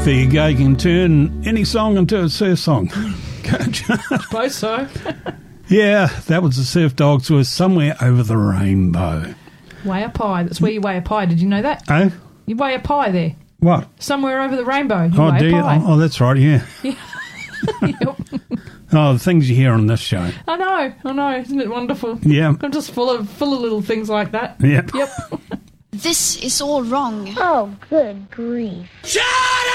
There you go. You can turn any song into a surf song. I suppose so. Yeah, that was the Surf Dogs with Somewhere Over the Rainbow. Weigh a pie. That's where you weigh a pie. Did you know that? Oh? You weigh a pie there. What? Somewhere over the rainbow. You Oh, weigh do a you? pie. Oh, that's right, yeah. Yep. Oh, the things you hear on this show. I know. Isn't it wonderful? Yeah. I'm just full of little things like that. Yep. Yep. This is all wrong. Oh, good grief. Shut